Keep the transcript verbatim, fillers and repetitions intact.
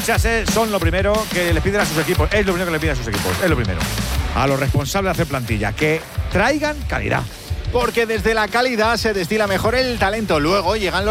fichajes son lo primero que les piden a sus equipos. Es lo primero que le piden a sus equipos. Es lo primero. A los responsables de hacer plantilla. Que traigan calidad. Porque desde la calidad se destila mejor el talento. Luego llegan los